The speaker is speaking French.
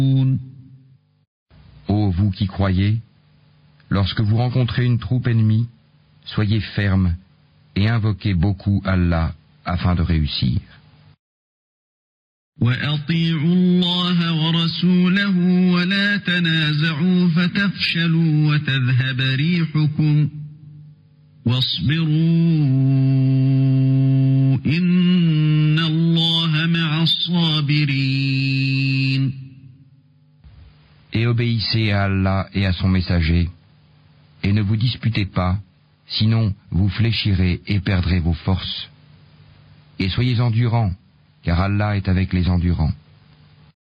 Ô vous qui croyez, lorsque vous rencontrez une troupe ennemie, soyez fermes et invoquez beaucoup Allah afin de réussir. وَأَطِيعُوا اللَّهَ وَرَسُولَهُ وَلَا تَنَازَعُوا فَتَفْشَلُوا وَتَذْهَبَ رِيحُكُمْ وَاصْبِرُوا إِنَّ اللَّهَ مَعَ الصَّابِرِينَ. Et obéissez à Allah et à son messager, et ne vous disputez pas, sinon vous fléchirez et perdrez vos forces. Et soyez endurants, car Allah est avec les endurants.